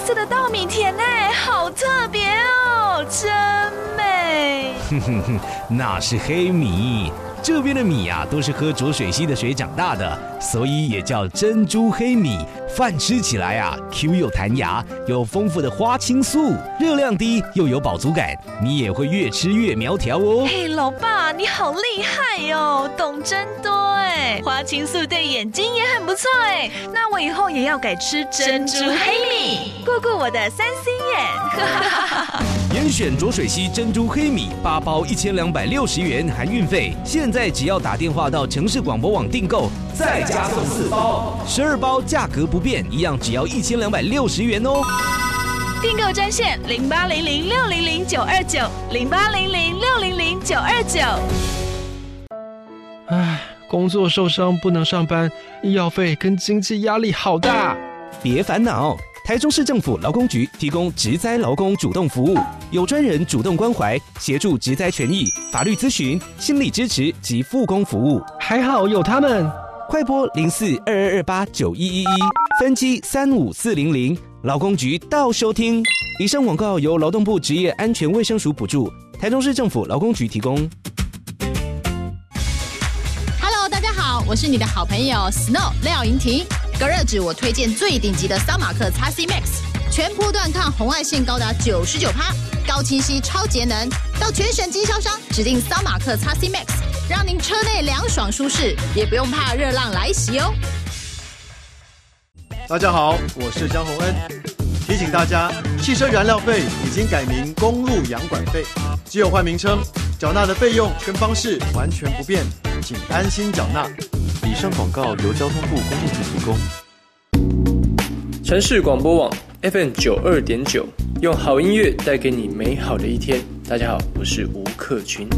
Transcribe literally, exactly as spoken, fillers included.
色的稻米田呢，好特别哦，真美。 哼哼哼，那是黑米。这边的米啊，都是喝浊水溪的水长大的，所以也叫珍珠黑米。饭吃起来啊 ，Q 又弹牙，有丰富的花青素，热量低又有饱足感，你也会越吃越苗条哦。 嘿，老爸，你好厉害哟，懂真多哎！花青素对眼睛也很不错哎，那我以后也要改吃珍珠黑米，顾顾我的三星眼。 严选浊水溪珍珠黑米，八包一千两百六十元含运费，现在只要打电话到城市广播网订购，再加送四包，十二包价格不变，一样只要一千两百六十元哦。 订购专线零八零零六零零九二九零八零零六零零九二九。 唉，工作受伤不能上班，医药费跟经济压力好大。 别烦恼。台中市政府劳工局提供职灾劳工主动服务，有专人主动关怀，协助职灾权益、法律咨询、心理支持及复工服务。 还好有他们， 快拨零四二二二八九一一一，分机三五四零零，劳工局到收听。以上广告由劳动部职业安全卫生署补助，台中市政府劳工局提供。 Hello， 大家好，我是你的好朋友 Snow 廖莹婷。隔热纸我推荐最顶级的桑马克 X C Max， 全波段抗红外线高达 百分之九十九， 高清晰超节能，到全省经销商指定桑马克 X C Max， 让您车内凉爽舒适，也不用怕热浪来袭哦。 大家好，我是江宏恩，提醒大家，汽车燃料费已经改名公路养管费，只有换名称，缴纳的费用跟方式完全不变，请安心缴纳。 以上广告由交通部公路局提供。 城市广播网 F M 九二点九，用好音乐带给你美好的一天。大家好，我是吴克群。